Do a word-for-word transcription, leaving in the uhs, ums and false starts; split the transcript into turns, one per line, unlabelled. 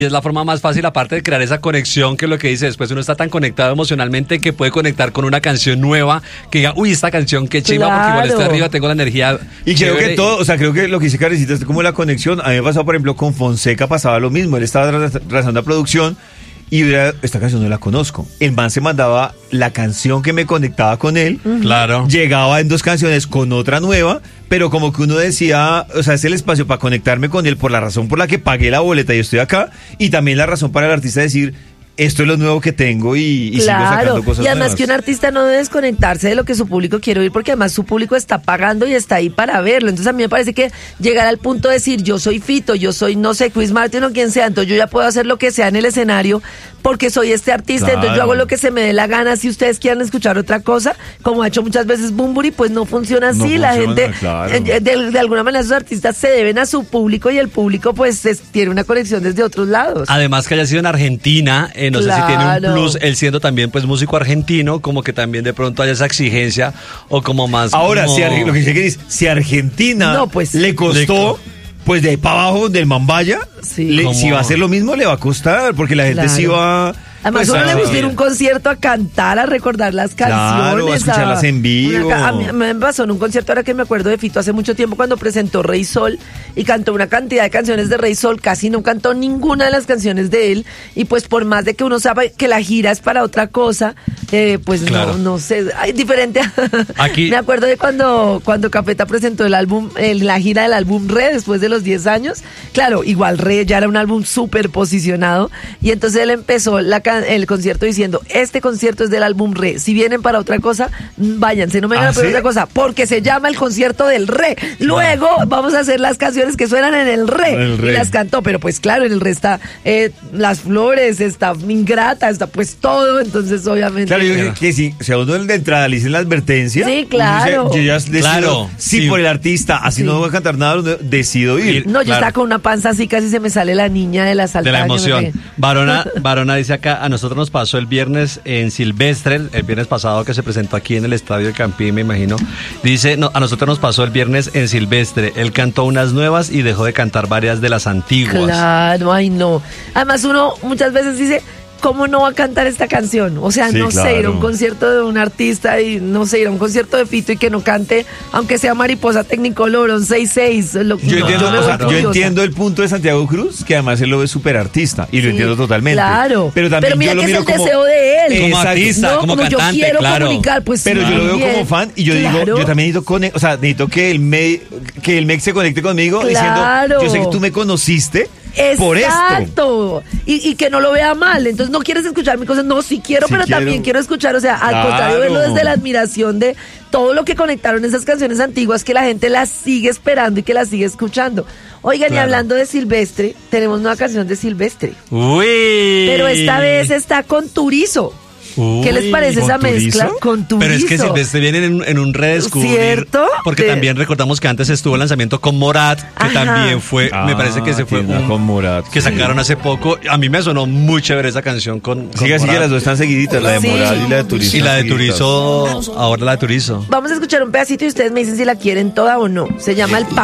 Y es la forma más fácil, aparte de crear esa conexión, que es lo que dice después, uno está tan conectado emocionalmente que puede conectar con una canción nueva, que diga, uy, esta canción qué chimba,
Claro.
porque igual estoy arriba, tengo la energía.
Y creo
chévere.
que todo, o sea, creo que lo que dice Karencita es como la conexión. A mí me pasó, por ejemplo, con Fonseca pasaba lo mismo. Él estaba tra- trazando la producción y era, esta canción no la conozco. El man se mandaba la canción que me conectaba con él.
Claro.
Llegaba en dos canciones con otra nueva, pero como que uno decía, o sea, es el espacio para conectarme con él por la razón por la que pagué la boleta y estoy acá, y también la razón para el artista decir, esto es lo nuevo que tengo y, y sigo
Claro,
sacando cosas
y además
nuevas.
que un artista no debe desconectarse de lo que su público quiere oír, porque además su público está pagando y está ahí para verlo. Entonces a mí me parece que llegar al punto de decir, yo soy Fito, yo soy, no sé, Chris Martin o quien sea, entonces yo ya puedo hacer lo que sea en el escenario porque soy este artista,
Claro.
entonces yo hago lo que se me dé la gana. Si ustedes quieren escuchar otra cosa, como ha hecho muchas veces Bunbury, pues no funciona así.
No
la
funciona,
gente,
claro.
eh, de, de alguna manera esos artistas se deben a su público y el público pues es- tiene una conexión desde otros lados.
Además que haya sido en Argentina, eh, no sé si tiene un
Claro.
plus, él siendo también pues músico argentino, como que también de pronto haya esa exigencia, o como más...
Ahora,
como-
si, Ar- lo que dice que dice, si Argentina
No, pues,
le costó,
le co-
pues de ahí para abajo del Mambaya,
Sí.
le-
Como-
si va a hacer lo mismo, le va a costar, porque la gente
Claro.
sí va...
Además,
pues,
uno le
a-
gusta ir a un concierto a cantar, a recordar las
Claro,
canciones.
a escucharlas en vivo.
una ca- a mí a mí me pasó en un concierto, ahora que me acuerdo de Fito, hace mucho tiempo cuando presentó Rey Sol y cantó una cantidad de canciones de Rey Sol, casi no cantó ninguna de las canciones de él. Y pues por más de que uno sabe que la gira es para otra cosa, eh, pues
Claro.
no, no sé, hay diferente.
Aquí-
Me acuerdo de cuando, cuando Cafeta presentó el álbum, el- la gira del álbum Re después de los diez años. Claro, igual Re ya era un álbum súper posicionado. Y entonces él empezó la, can- el concierto diciendo, este concierto es del álbum Re. Si vienen para otra cosa, mm, váyanse, no me vengan
¿Ah,
a por
sí?
otra cosa, porque se llama el concierto del Re. Luego vamos a hacer las canciones que suenan en el Re.
El Re.
Y las cantó, pero pues claro, en el Re está eh, Las Flores, está Ingrata, está pues todo. Entonces obviamente...
Claro, yo creo que sí, si a uno de entrada le dicen la advertencia,
Sí,
uno
claro.
dice, yo ya decido,
Claro,
sí,
sí.
por el artista, así
Sí.
no voy a cantar nada, uno- decido ir.
No, yo
Claro.
estaba con una panza así, casi se me sale la niña de la saltada.
De la
que me
emoción.
pegué.
Varona, Varona dice acá, a nosotros nos pasó el viernes en Silvestre, el viernes pasado que se presentó aquí en el estadio de Campín, me imagino. Dice, no, a nosotros nos pasó el viernes en Silvestre. Él cantó unas nuevas y dejó de cantar varias de las antiguas.
Claro, ay no. Además uno muchas veces dice, ¿cómo no va a cantar esta canción? O sea,
Sí,
no sé, ir a
claro.
un concierto de un artista y no sé, ir a un concierto de Fito y que no cante, aunque sea Mariposa Technicolor, un seis seis. Lo,
Yo,
no,
entiendo,
me
o
voy
sea, yo
furiosa.
entiendo el punto de Santiago Cruz, que además él lo ve súper artista, y lo
Sí,
entiendo totalmente.
Claro,
Pero también
mira
yo lo
que es
miro
el
como,
deseo de él.
Como
Exacto.
artista,
No,
como
yo
cantante,
quiero
claro.
comunicar, pues
Pero
sí,
yo lo veo
bien.
como fan y yo digo,
Claro.
yo también necesito, cone- o sea, necesito que él me que él me se conecte conmigo
Claro.
diciendo, yo sé que tú me conociste por esto.
Exacto. Y, y que no lo vea mal. Entonces no quieres escuchar mi cosa. No, sí quiero,
Sí
pero
quiero.
también quiero escuchar. O sea, al
Claro.
contrario, verlo desde la admiración de todo lo que conectaron esas canciones antiguas, que la gente las sigue esperando y que las sigue escuchando. Oigan, y
Claro.
hablando de Silvestre, tenemos una canción de Silvestre.
Uy.
Pero esta vez está con Turizo. ¿Qué les
Uy.
parece
¿Con
esa mezcla?
Turizo?
Con Turizo.
Pero es que Silvestre viene en, en un redescubrir.
¿Cierto?
Porque
De-
también recordamos que antes estuvo el lanzamiento con Morat, que
Ajá.
también fue, me parece que se
Ah,
fue
tiene una
un-
con Morat,
que
sí.
sacaron hace poco. A mí me sonó muy chévere esa canción con, con
Sigue así que
Morat.
las dos están seguiditas, la de
Sí.
Morat y la de Turizo.
Y la de
están seguiditas.
Turizo, ahora la de Turizo.
Vamos a escuchar un pedacito y ustedes me dicen si la quieren toda o no. Se llama El